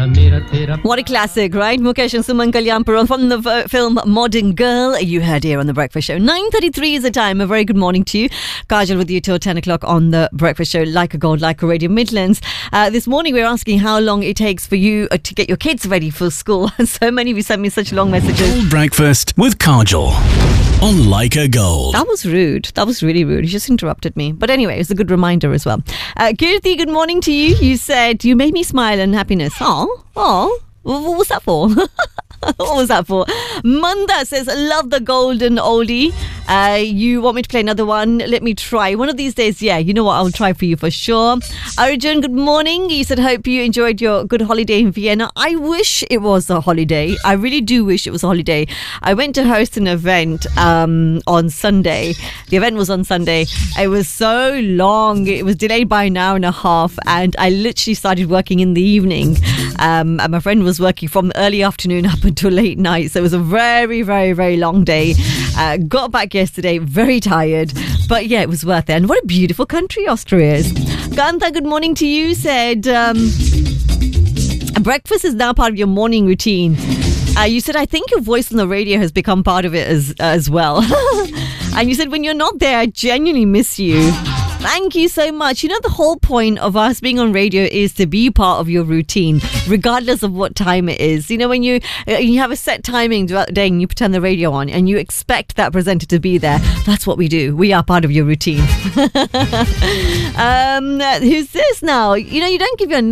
What a classic, right? Mukesh and Suman Kalyanpuram from the film Modern Girl. You heard here on The Breakfast Show. 9:33 is the time. A very good morning to you. Kajal with you till 10 o'clock on The Breakfast Show. Like a Gold, like a Radio Midlands. This morning we're asking how long it takes for you to get your kids ready for school. So many of you sent me such long messages. Gold Breakfast with Kajal on Like a Gold. That was rude. That was really rude. You just interrupted me. But anyway, it's a good reminder as well. Kirti, good morning to you. You said you made me smile and happiness. Oh, what was that for? What was that for? Manda says, love the golden oldie. You want me to play another one? Let me try. One of these days, yeah, you know what? I'll try for you for sure. Arjun, good morning. You said, hope you enjoyed your good holiday in Vienna. I wish it was a holiday. I really do wish it was a holiday. I went to host an event on Sunday. The event was on Sunday. It was so long. It was delayed by an hour and a half. And I literally started working in the evening. And my friend was working from early afternoon up until late night. So it was a very, very, very long day. Got back yesterday, very tired. But yeah, it was worth it. And what a beautiful country Austria is. Kanta, good morning to you. Said, breakfast is now part of your morning routine. You said, I think your voice on the radio has become part of it as well. And you said, when you're not there, I genuinely miss you. Thank you so much. You know, the whole point of us being on radio is to be part of your routine, regardless of what time it is. You know, when you have a set timing throughout the day and you turn the radio on and you expect that presenter to be there, that's what we do. We are part of your routine. Who's this now? You know, you don't give your